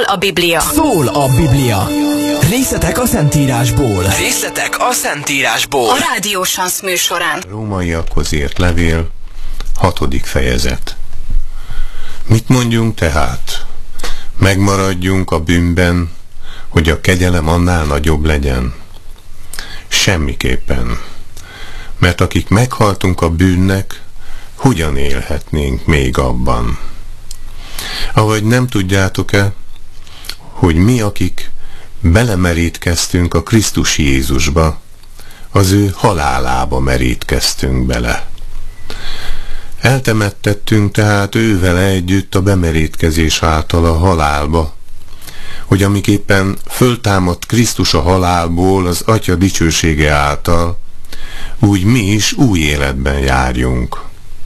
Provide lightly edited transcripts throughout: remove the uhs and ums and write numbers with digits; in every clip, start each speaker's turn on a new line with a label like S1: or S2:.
S1: a Biblia.
S2: Szól a Biblia. Részletek a Szentírásból.
S1: A Rádió Sansz műsorán.
S3: Rómaiakhoz írt levél, 6. fejezet. Mit mondjunk tehát? Megmaradjunk a bűnben, hogy a kegyelem annál nagyobb legyen? Semmiképpen. Mert akik meghaltunk a bűnnek, hogyan élhetnénk még abban? Ahogy nem tudjátok-e, hogy mi, akik belemerítkeztünk a Krisztus Jézusba, az ő halálába merítkeztünk bele. Eltemettettünk tehát ővele együtt a bemerítkezés által a halálba, hogy amiképpen föltámadt Krisztus a halálból az Atya dicsősége által, úgy mi is új életben járjunk.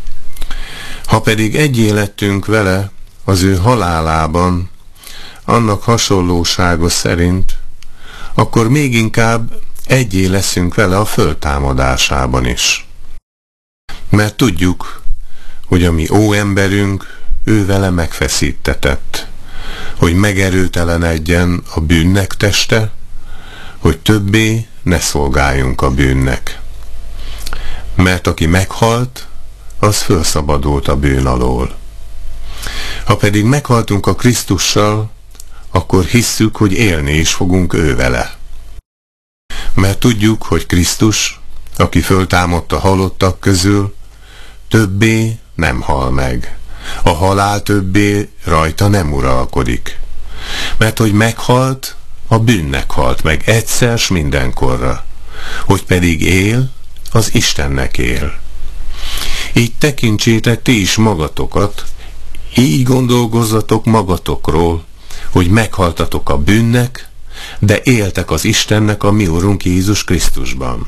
S3: Ha pedig egyé lettünk vele az ő halálában, annak hasonlósága szerint, akkor még inkább egyé leszünk vele a föltámadásában is. Mert tudjuk, hogy a mi óemberünk ő vele megfeszítetett, hogy megerőtelenedjen a bűnnek teste, hogy többé ne szolgáljunk a bűnnek. Mert aki meghalt, az fölszabadult a bűn alól. Ha pedig meghaltunk a Krisztussal, akkor hisszük, hogy élni is fogunk ő vele. Mert tudjuk, hogy Krisztus, aki föltámadt a halottak közül, többé nem hal meg. A halál többé rajta nem uralkodik. Mert hogy meghalt, a bűnnek halt meg egyszer s mindenkorra. Hogy pedig él, az Istennek él. Így tekintsétek ti is magatokat, így gondolkozzatok magatokról, hogy meghaltatok a bűnnek, de éltek az Istennek, a mi Urunk Jézus Krisztusban.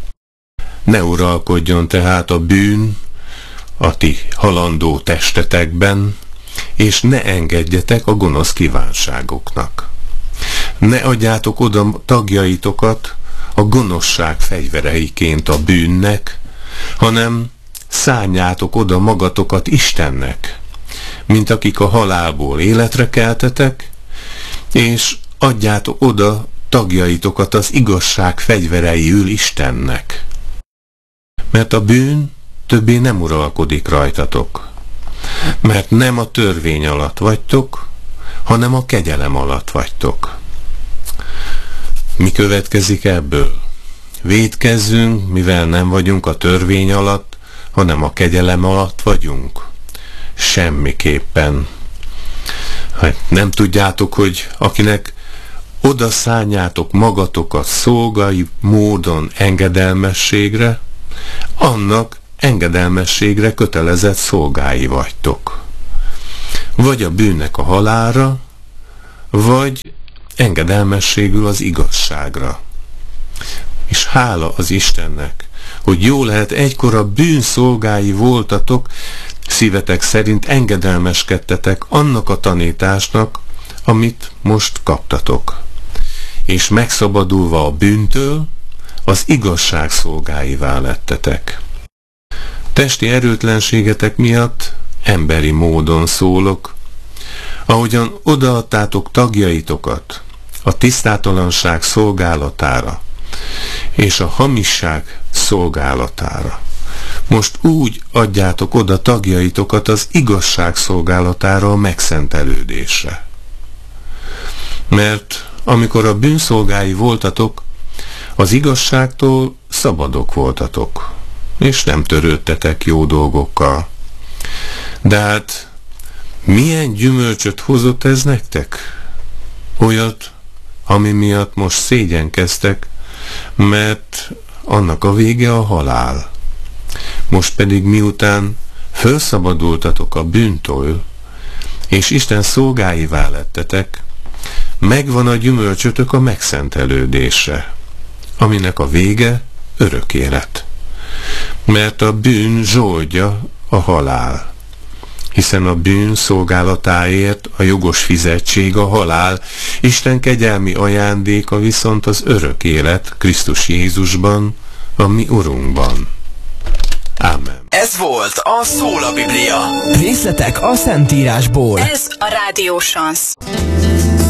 S3: Ne uralkodjon tehát a bűn a ti halandó testetekben, és ne engedjetek a gonosz kívánságoknak. Ne adjátok oda tagjaitokat a gonoszság fegyvereiként a bűnnek, hanem szánjátok oda magatokat Istennek, mint akik a halálból életre keltetek, és adjátok oda tagjaitokat az igazság fegyvereiül Istennek. Mert a bűn többé nem uralkodik rajtatok, mert nem a törvény alatt vagytok, hanem a kegyelem alatt vagytok. Mi következik ebből? Vétkezzünk, mivel nem vagyunk a törvény alatt, hanem a kegyelem alatt vagyunk? Semmiképpen. Nem tudjátok, hogy akinek oda szánjátok magatokat szolgai módon engedelmességre, annak engedelmességre kötelezett szolgái vagytok. Vagy a bűnnek a halálra, vagy engedelmességül az igazságra. És hála az Istennek, hogy jó lehet egykor a bűn szolgái voltatok, szívetek szerint engedelmeskedtetek annak a tanításnak, amit most kaptatok. És megszabadulva a bűntől, az igazság szolgáivá lettetek. Testi erőtlenségetek miatt emberi módon szólok, ahogyan odaadtátok tagjaitokat a tisztátalanság szolgálatára és a hamisság szolgálatára. Most úgy adjátok oda tagjaitokat az igazság szolgálatára, a megszentelődésre. Mert amikor a bűnszolgái voltatok, az igazságtól szabadok voltatok, és nem törődtetek jó dolgokkal. De hát milyen gyümölcsöt hozott ez nektek? Olyat, ami miatt most szégyenkeztek, mert annak a vége a halál. Most pedig miután felszabadultatok a bűntől, és Isten szolgáivá lettetek, megvan a gyümölcsötök a megszentelődésre, aminek a vége örök élet. Mert a bűn zsoldja a halál, hiszen a bűn szolgálatáért a jogos fizetség a halál, Isten kegyelmi ajándéka viszont az örök élet Krisztus Jézusban, a mi Urunkban. Ámen.
S2: Ez volt a Szól a Biblia. Részletek a Szentírásból.
S1: Ez a Rádió Sansz.